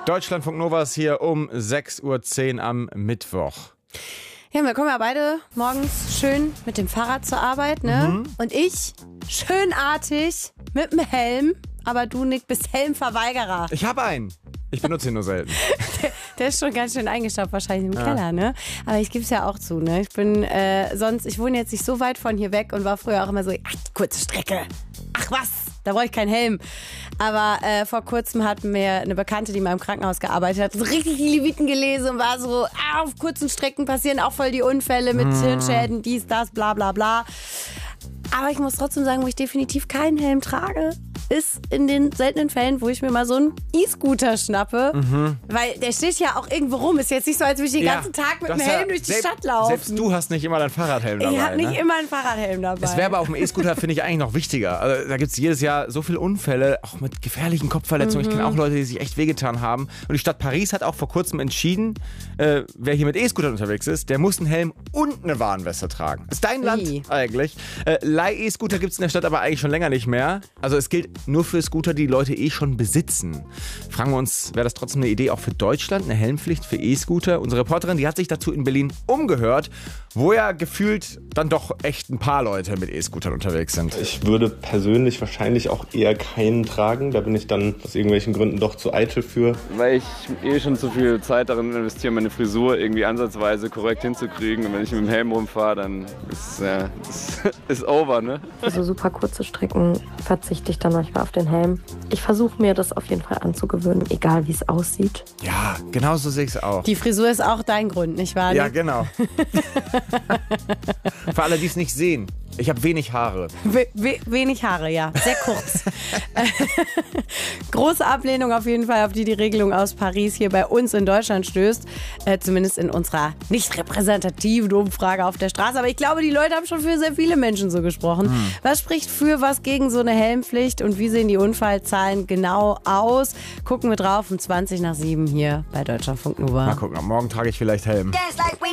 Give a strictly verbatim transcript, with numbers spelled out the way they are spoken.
Deutschlandfunk Nova ist hier um sechs Uhr zehn am Mittwoch. Ja, wir kommen ja beide morgens schön mit dem Fahrrad zur Arbeit, ne? Mhm. Und ich schönartig mit dem Helm, aber du, Nick, bist Helmverweigerer. Ich habe einen. Ich benutze ihn nur selten. der, der ist schon ganz schön eingestaubt wahrscheinlich im ja. Keller, ne? Aber ich gebe es ja auch zu, ne? Ich bin äh, sonst, ich wohne jetzt nicht so weit von hier weg und war früher auch immer so, ach, kurze Strecke. Ach was, da brauche ich keinen Helm. Aber äh, vor kurzem hat mir eine Bekannte, die mal im Krankenhaus gearbeitet hat, so richtig die Leviten gelesen und war so, ah, auf kurzen Strecken passieren auch voll die Unfälle mit mm. Hirnschäden, dies, das, bla bla bla. Aber ich muss trotzdem sagen, wo ich definitiv keinen Helm trage, ist in den seltenen Fällen, wo ich mir mal so einen E-Scooter schnappe. Mhm. Weil der steht ja auch irgendwo rum. Ist jetzt nicht so, als würde ich den ja, ganzen Tag mit dem Helm ja durch die selbst, Stadt laufen. Selbst du hast nicht immer deinen Fahrradhelm dabei. Ich habe nicht ne? immer einen Fahrradhelm dabei. Es wäre aber auf dem E-Scooter, finde ich, eigentlich noch wichtiger. Also, da gibt es jedes Jahr so viele Unfälle, auch mit gefährlichen Kopfverletzungen. Mhm. Ich kenne auch Leute, die sich echt wehgetan haben. Und die Stadt Paris hat auch vor kurzem entschieden, äh, wer hier mit E-Scootern unterwegs ist, der muss einen Helm und eine Warnweste tragen. Das ist dein Land Wie? eigentlich. Äh, Leih-E-Scooter gibt es in der Stadt aber eigentlich schon länger nicht mehr. Also es gilt nur für Scooter, die Leute eh schon besitzen. Fragen wir uns, wäre das trotzdem eine Idee auch für Deutschland, eine Helmpflicht für E-Scooter? Unsere Reporterin, die hat sich dazu in Berlin umgehört, wo ja gefühlt dann doch echt ein paar Leute mit E-Scootern unterwegs sind. Ich würde persönlich wahrscheinlich auch eher keinen tragen. Da bin ich dann aus irgendwelchen Gründen doch zu eitel für. Weil ich eh schon zu viel Zeit darin investiere, meine Frisur irgendwie ansatzweise korrekt hinzukriegen. Und wenn ich mit dem Helm rumfahre, dann ist ja, ist, ist over, ne? Für so super kurze Strecken verzichte ich dann manchmal auf den Helm. Ich versuche mir das auf jeden Fall anzugewöhnen, egal wie es aussieht. Ja, genau so sehe ich es auch. Die Frisur ist auch dein Grund, nicht wahr? Ja, genau. Für alle, die es nicht sehen. Ich habe wenig Haare. We- we- wenig Haare, ja. Sehr kurz. Große Ablehnung auf jeden Fall, auf die die Regelung aus Paris hier bei uns in Deutschland stößt. Äh, zumindest in unserer nicht repräsentativen Umfrage auf der Straße. Aber ich glaube, die Leute haben schon für sehr viele Menschen so gesprochen. Hm. Was spricht für, was gegen so eine Helmpflicht und wie sehen die Unfallzahlen genau aus? Gucken wir drauf um zwanzig nach sieben hier bei Deutschlandfunk Nova. Mal gucken, morgen trage ich vielleicht Helm.